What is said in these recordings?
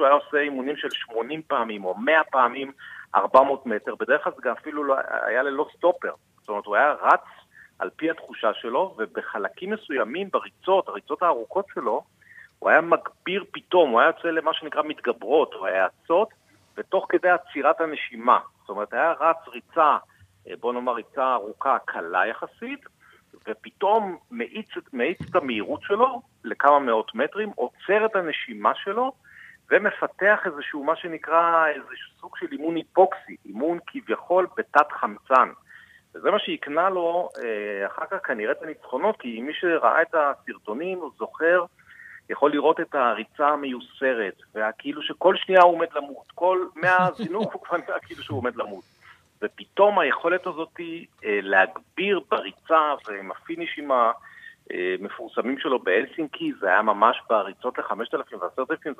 שהוא היה עושה אימונים של 80 פעמים או 100 פעמים 400 מטר, בדרך כלל זה גם אפילו לא, היה ללא סטופר. זאת אומרת, הוא היה רץ על פי התחושה שלו, ובחלקים מסוימים בריצות, הריצות הארוכות שלו, הוא היה מגביר פתאום, הוא היה יוצא למה שנקרא מתגברות, הוא היה עצות, ותוך כדי עצירת הנשימה. זאת אומרת, היה רץ ריצה, בוא נאמר ריצה ארוכה, קלה יחסית, ופתאום מאיץ את המהירות שלו לכמה מאות מטרים, עוצר את הנשימה שלו, ומפתח איזשהו מה שנקרא איזשהו סוג של אימון היפוקסי, אימון כביכול בתת חמצן. וזה מה שיקנה לו אחר כך כנראה את הניצחונות, כי מי שראה את הסרטונים הוא זוכר, יכול לראות את הריצה המיוסרת, וכאילו שכל שנייה הוא עומד למות, כל מהזינוק הוא כבר נראה כאילו שהוא עומד למות. ופתאום היכולת הזאת להגביר בריצה, ועם הפינישים המפורסמים שלו באלסינקי, זה היה ממש בריצות ל-5,000 ו-10,000,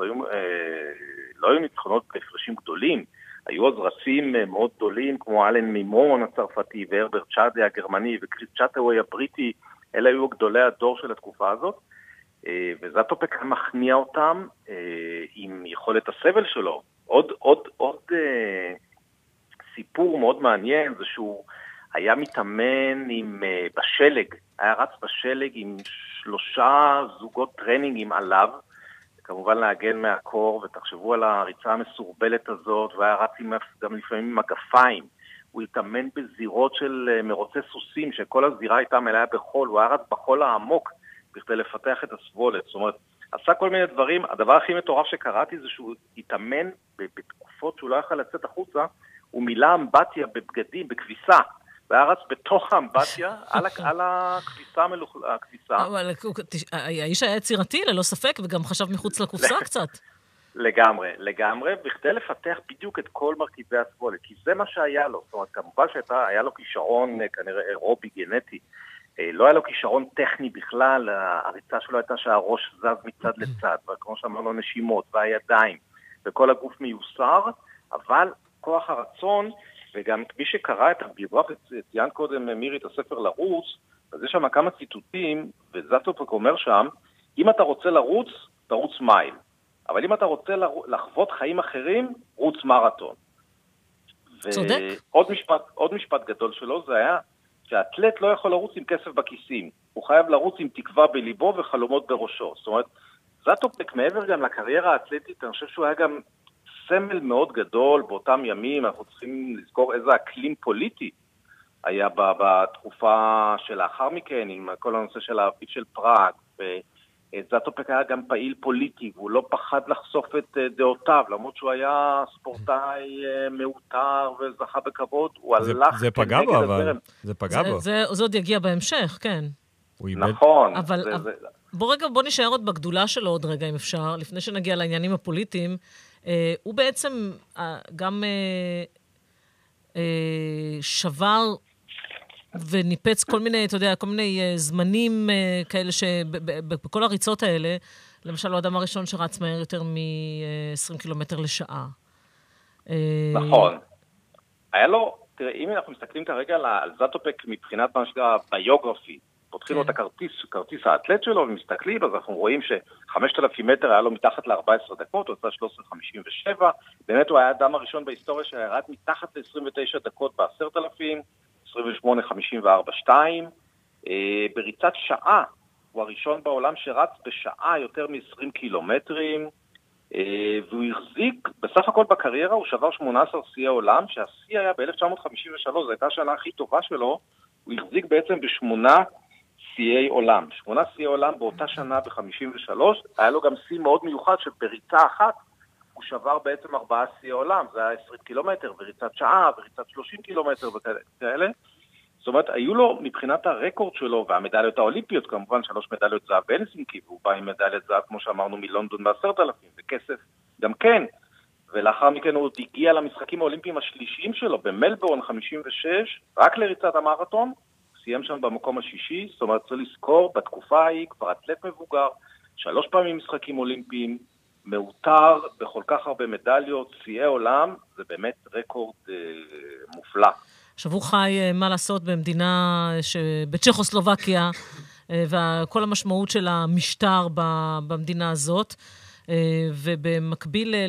לא היו ניצחונות בהפרשים גדולים, היו אז רצים מאוד גדולים, כמו אלן מימון הצרפתי, והרברט צ'אדה הגרמני, וקריס צ'אטאווי הבריטי, אלה היו גדולי הדור של התקופה הזאת, וזאטופק מכניע אותם עם יכולת הסבל שלו. עוד סיפור מאוד מעניין זה שהוא היה מתאמן בשלג, היה רץ בשלג עם 3 זוגות טרנינגים עליו, כמובן להגן מהקור, ותחשבו על הריצה המסורבלת הזאת, והיה רץ גם לפעמים עם מגפיים, הוא התאמן בזירות של מרוצי סוסים, שכל הזירה הייתה מלאה בחול, הוא היה רץ בחול העמוק, בכדי לפתח את הסבולת, זאת אומרת, עשה כל מיני דברים, הדבר הכי מטורף שקראתי זה שהוא התאמן בתקופות שהוא לא יכול לצאת החוצה, הוא מילא אמבטיה בבגדים, בכביסה, והיה רץ בתוך האמבטיה, על הכביסה, אבל האיש היה יצירתי, ללא ספק, וגם חשב מחוץ לקופסה קצת. לגמרי, בכדי לפתח בדיוק את כל מרכיבי הסבולת, כי זה מה שהיה לו, זאת אומרת, כמובן שהיה לו כישרון כנראה אירובי גנטי, לא היה לו כישרון טכני בכלל, הריצה שלו הייתה שהראש זז מצד לצד, וכמו שאמרנו נשימות והידיים, וכל הגוף מיוסר, אבל כוח הרצון, וגם מי שקרא את הביוגרפיה, ציין קודם מירי את הספר לרוץ, אז יש שם כמה ציטוטים, וזאטופק אומר שם, אם אתה רוצה לרוץ, תרוץ מייל, אבל אם אתה רוצה לחוות חיים אחרים, רוץ מרתון. צודק. ועוד משפט גדול שלו זה היה, שהאתלט לא יכול לרוץ עם כסף בכיסים, הוא חייב לרוץ עם תקווה בליבו וחלומות בראשו. זאת אומרת, זאטופק מעבר גם לקריירה האתלטית, אני חושב שהוא היה גם סמל מאוד גדול באותם ימים, אנחנו צריכים לזכור איזה אקלים פוליטי היה בתקופה שלאחר מכן, עם כל הנושא של האביב של פראג, וזאטופק היה גם פעיל פוליטי, והוא לא פחד לחשוף את דעותיו, למרות שהוא היה ספורטאי מאותר וזכה בכבוד, הוא הלך זה פגע בו, אבל זה פגע בו. זה עוד יגיע בהמשך, כן. נכון. בוא נשאר עוד בגדולה שלו עוד רגע, אם אפשר, לפני שנגיע לעניינים הפוליטיים, הוא בעצם גם שבר וניפץ כל מיני, אתה יודע, כל מיני זמנים כאלה שבכל הריצות האלה, למשל הוא האדם הראשון שרץ מהר יותר מ-20 קילומטר לשעה. נכון. היה לו, תראה, אם אנחנו מסתכלים כרגע על זאטופק מבחינת מה שנקרא ביוגרפי, פותחים לו את כרטיס האתלט שלו ומסתכלים, אז אנחנו רואים ש5,000 מטר היה לו מתחת ל-14 דקות, הוא עשה 13:57, באמת הוא היה האדם הראשון בהיסטוריה שירד מתחת ל-29 דקות ב-10,000, 28:54.2, בריצת שעה, הוא הראשון בעולם שרץ בשעה יותר מ-20 קילומטרים, והוא החזיק, בסך הכל בקריירה הוא שבר 18 שיאי עולם, שהשיא היה ב-1953, זו הייתה השנה הכי טובה שלו, הוא החזיק בעצם ב8 שיאי עולם. 8 שיאי עולם באותה שנה ב-53, היה לו גם שיא מאוד מיוחד שבריצה אחת הוא שבר בעצם 4 שיאי עולם, זה היה 20 קילומטר, וריצת שעה, וריצת 30 קילומטר וכאלה. זאת אומרת, היו לו מבחינת הרקורד שלו, והמדליות האולימפיות, כמובן 3 מדליות זהב בהלסינקי, והוא בא עם מדליית זהב, כמו שאמרנו, מלונדון ב10,000, וכסף גם כן. ולאחר מכן הוא הגיע למשחקים האולימפיים השלישיים שלו, במלבורן 56, רק לריצת המרתון, סיים שם במקום השישי, זאת אומרת, צריך לזכור, בתקופה ההיא, כבר אתלט מבוגר, 3 פעמים משחקים אולימפיים, מאותר בכל כך הרבה מדליות, שיאי עולם, זה באמת רקורד מופלא. עכשיו הוא חי, מה לעשות, במדינה בצ'כוסלובקיה, וכל המשמעות של המשטר במדינה הזאת, ובמקביל